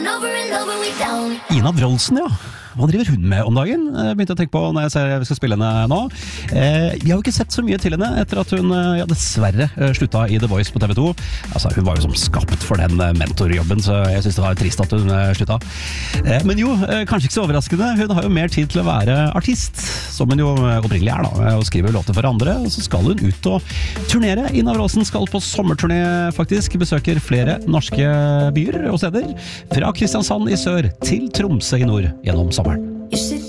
Ina Wroldsen, ja. Hva driver hun med om dagen? Jeg begynte å tenke på når jeg ser vi skal spille henne nå. Vi har jo ikke sett så mye til henne etter at hun dessverre slutta i The Voice på TV 2. Altså, hun var jo som skapt for den mentorjobben, så jeg synes det var trist at hun slutta. Men jo, kanskje ikke så overraskende. Hun har jo mer tid til å være artist, som hun jo opprinnelig da, og skriver låter for andre, og så skal hun ut og turnere. Ina Wroldsen skal på sommerturné faktisk, besøker flere norske byer og steder, fra Kristiansand i sør til Tromsø i nord gjennom sommeren.